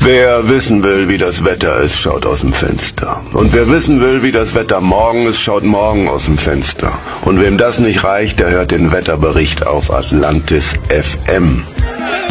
Wer wissen will, wie das Wetter ist, schaut aus dem Fenster. Und wer wissen will, wie das Wetter morgen ist, schaut morgen aus dem Fenster. Und wem das nicht reicht, der hört den Wetterbericht auf Atlantis FM.